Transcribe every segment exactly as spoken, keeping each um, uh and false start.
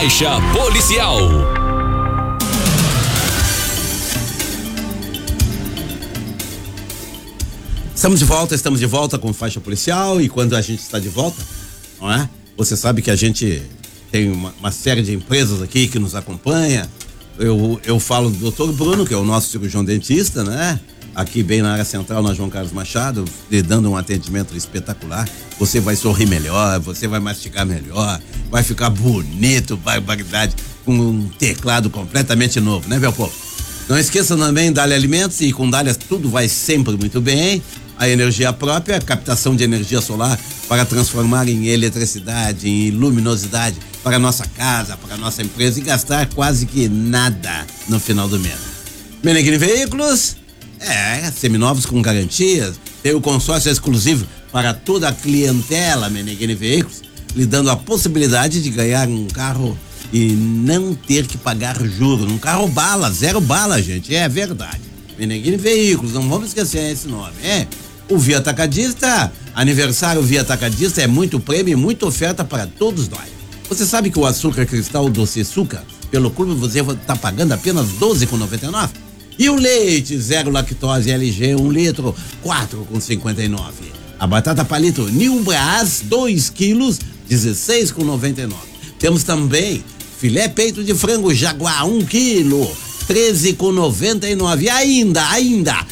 Faixa Policial. Estamos de volta, estamos de volta com Faixa Policial, e quando a gente está de volta, não é? Você sabe que a gente tem uma, uma série de empresas aqui que nos acompanha. Eu, eu falo do doutor Bruno, que é o nosso cirurgião dentista, né? Aqui bem na área central, na João Carlos Machado, lhe dando um atendimento espetacular. Você vai sorrir melhor, você vai mastigar melhor, vai ficar bonito, barbaridade, com um teclado completamente novo, né, meu povo? Não esqueça também Dália Alimentos, e com Dália tudo vai sempre muito bem. A energia própria, captação de energia solar para transformar em eletricidade, em luminosidade para a nossa casa, para a nossa empresa, e gastar quase que nada no final do mês. Meneghini Veículos, é, seminovos com garantias, tem o consórcio exclusivo para toda a clientela Meneghini Veículos, lhe dando a possibilidade de ganhar um carro e não ter que pagar juros, um carro bala, zero bala, gente, é verdade. Meneghini Veículos, não vamos esquecer esse nome, é. O Via Atacadista, aniversário Via Atacadista, é muito prêmio e muita oferta para todos nós. Você sabe que o açúcar cristal doce açúcar, pelo clube, você está pagando apenas doze reais e noventa e nove centavos. E o leite zero lactose L G, um litro, quatro reais e cinquenta e nove centavos. A batata palito New Brás, dois quilos, dezesseis reais e noventa e nove centavos. Temos também filé peito de frango Jaguar, um quilo, treze reais e noventa e nove centavos. E ainda, ainda,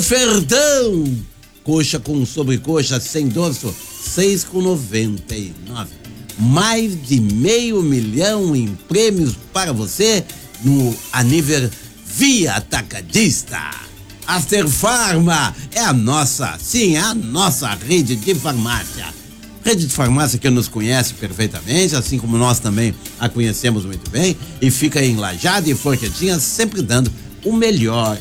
ofertão! Coxa com sobrecoxa sem dorso, seis reais e noventa e nove centavos. Mais de meio milhão em prêmios para você no aniversário Via Atacadista. Aster Farma é a nossa, sim, a nossa rede de farmácia. Rede de farmácia que nos conhece perfeitamente, assim como nós também a conhecemos muito bem, e fica em Lajado e Forquetinha, sempre dando o melhor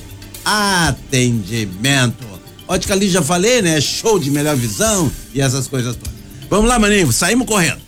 atendimento. Ótica ali, já falei, né? Show de melhor visão e essas coisas todas. Vamos lá, maninho, saímos correndo.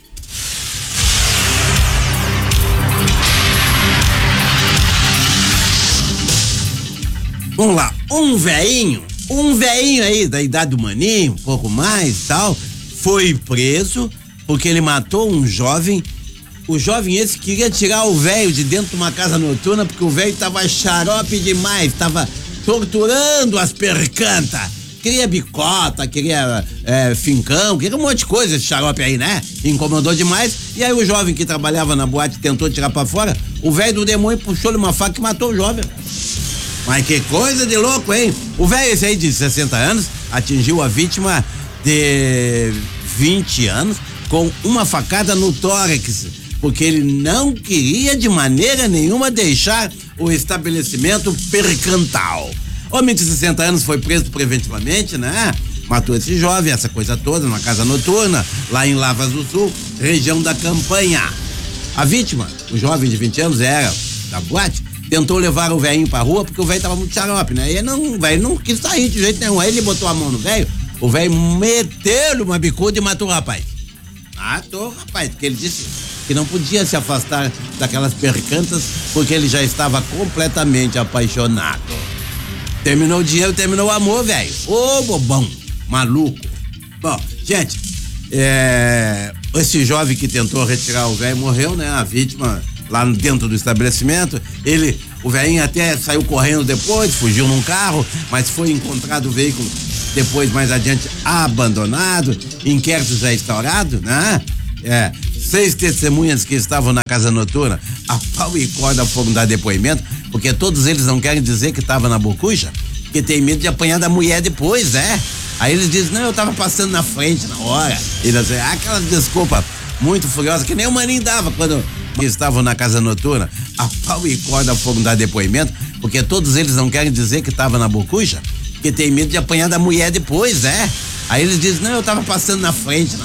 Vamos lá, um veinho, um veinho aí da idade do maninho, um pouco mais e tal, foi preso porque ele matou um jovem. O jovem esse queria tirar o velho de dentro de uma casa noturna porque o velho tava xarope demais, tava torturando as percantas. Queria bicota, queria é, fincão, queria um monte de coisa esse xarope aí, né? Incomodou demais. E aí o jovem que trabalhava na boate tentou tirar pra fora, o velho do demônio puxou-lhe uma faca e matou o jovem. Mas que coisa de louco, hein? O velho esse aí de sessenta anos atingiu a vítima de vinte anos com uma facada no tórax, porque ele não queria de maneira nenhuma deixar o estabelecimento percantal. Homem de sessenta anos foi preso preventivamente, né? Matou esse jovem, essa coisa toda, numa casa noturna, lá em Lavras do Sul, região da Campanha. A vítima, o jovem de vinte anos, era da boate, tentou levar o velhinho pra rua porque o velho tava muito xarope, né? E ele não, o velho não quis sair de jeito nenhum. Aí ele botou a mão no velho, o velho meteu-lhe uma bicuda e matou o rapaz. Matou o rapaz, porque ele disse que não podia se afastar daquelas percantas porque ele já estava completamente apaixonado. Terminou o dinheiro, terminou o amor, velho. Ô, bobão, maluco. Bom, gente, é, esse jovem que tentou retirar o velho morreu, né? A vítima lá dentro do estabelecimento, ele, o velhinho até saiu correndo depois, fugiu num carro, mas foi encontrado o veículo depois, mais adiante, abandonado, inquérito já instaurado, né? É, seis testemunhas que estavam na casa noturna, a pau e corda foram dar depoimento, porque todos eles não querem dizer que estava na bocuja, porque tem medo de apanhar da mulher depois, né? Aí eles dizem, não, eu tava passando na frente na hora. E eles dizem, ah, aquelas desculpas muito furiosas que nem o maninho dava quando estavam na casa noturna, a pau e corda foram dar depoimento, porque todos eles não querem dizer que estava na bocuja, porque tem medo de apanhar da mulher depois, né? Aí eles dizem, não, eu tava passando na frente na